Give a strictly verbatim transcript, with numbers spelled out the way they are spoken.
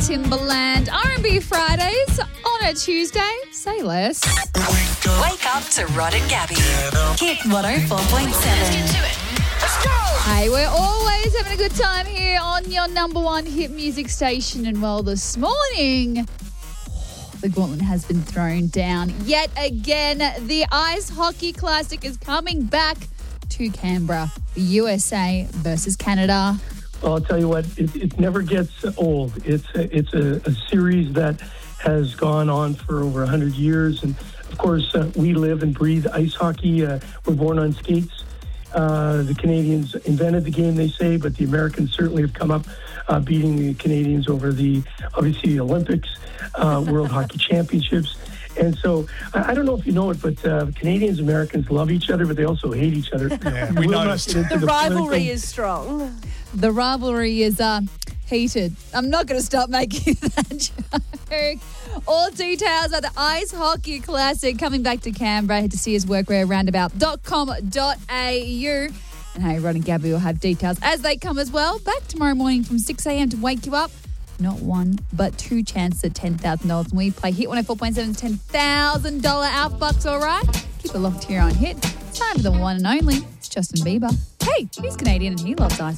Timberland. R and B Fridays on a Tuesday. Say less. Wake up to Rod and Gabby. Hit one oh four point seven. Hey, we're always having a good time here on your number one hit music station. And well, this morning, the gauntlet has been thrown down yet again. The Ice Hockey Classic is coming back to Canberra. U S A versus Canada. Well, I'll tell you what, it, it never gets old. It's a, it's a, a series that has gone on for over one hundred years. And, of course, uh, we live and breathe ice hockey. Uh, we're born on skates. Uh, the Canadians invented the game, they say, but the Americans certainly have come up uh, beating the Canadians over the, obviously, the Olympics, uh, World Hockey Championships. And so, I, I don't know if you know it, but uh, Canadians and Americans love each other, but they also hate each other. Yeah, we We'll noticed. not get into The rivalry political- is strong. The rivalry is uh, heated. I'm not going to stop making that joke. All details about the Ice Hockey Classic coming back to Canberra. Head to see his workwear roundabout dot com dot a u. And hey, Rod and Gabby will have details as they come as well. Back tomorrow morning from six a.m. to wake you up. Not one, but two chances at ten thousand dollars. And we play Hit one oh four point seven's ten thousand dollars outbox, all right? Keep it locked here on Hit. It's time for the one and only. It's Justin Bieber. Hey, he's Canadian and he loves ice